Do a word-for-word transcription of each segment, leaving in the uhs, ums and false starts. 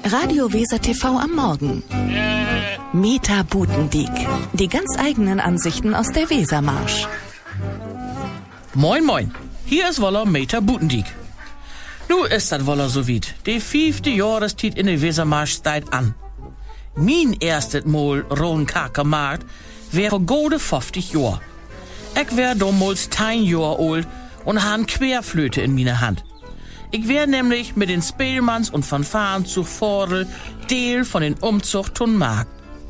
Radio Weser T V am Morgen. Meta Butendiek. Die ganz eigenen Ansichten aus der Wesermarsch. Moin moin, hier ist woller Meta Butendiek. Nu ist dat woller so weit. Die fünfte Jahrestiet in der Wesermarsch steigt an. Mein erstes Mal Rohnkakermarkt wär vor gode fünfzig Jahr. Ich wär damals zehn Jahr alt und han Querflöte in meine Hand. Ich wär nämlich mit den Spielmanns und Fanfaren zu Vordel Deel von den Umzug zum Markt.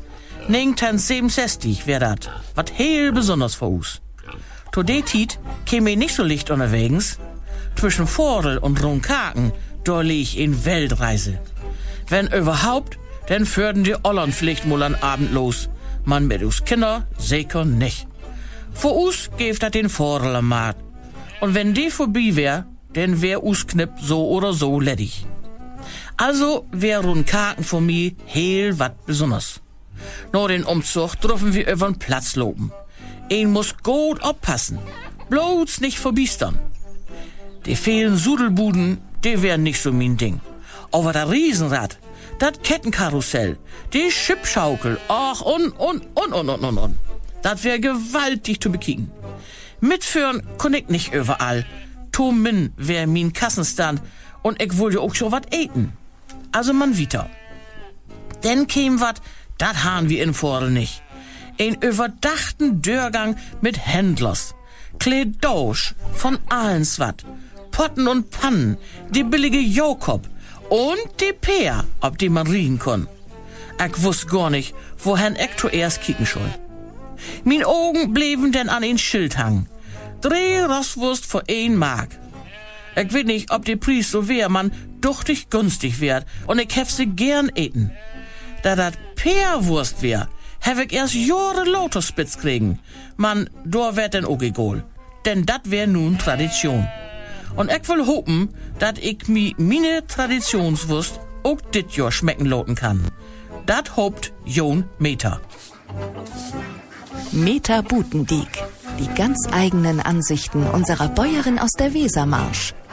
neunzehnhundertsiebenundsechzig wär dat, wat heel besonders für uns. To de Tiet käme ich nicht so licht unterwegs. Zwischen Vordel und Rohnkaken, da leg ich in Weltreise. Wenn überhaupt, dann führten die Ollern vielleicht mal an Abend los. Man mit us Kinder sicher nicht. Für us geeft dat den Vordel am Markt. Und wenn die vorbei wär, dann wär us Knipp so oder so ledig. Also wär Rohnkaken für mich heel wat besonders. Nach den Umzug dürfen wir übern Platz loben. Ein muss gut aufpassen, bloß nicht verbiestern. Die vielen Sudelbuden, die wären nicht so mein Ding. Aber das Riesenrad, das Kettenkarussell, die Schippschaukel, ach und, und, und, und, und, und, und. Das wär gewaltig zu bekicken. Mitführen kann ich nicht überall. Min wär mein Kassenstand und ich wollte auch schon wat eten. Also man wieder. Denn käm wat, dat han wir in Vordel nicht. Ein überdachten Dörrgang mit Händlers. Kledosch von allens wat. Potten und Pannen, die billige Jokob und die Peer, ob die man riechen kann. Ich wuss gar nicht, wohin ich zuerst kicken soll. Min Augen blieben denn an ein Schild hangen. Drei Rosswurst für ein Mark. Ich weiß nicht, ob die Preis so wär, man duchtig günstig wär und ich hef sie gern eten. Da dat Peerwurst wär, hef ich erst Jahre Lotusspitz kriegen. Man, da wär denn auch egal. Denn dat wär nun Tradition. Und ich will hoffen, dat ich mi meine Traditionswurst auch dit Jahr schmecken loten kann. Dat hopt Jon Meta. Meta Butendiek. Die ganz eigenen Ansichten unserer Bäuerin aus der Wesermarsch.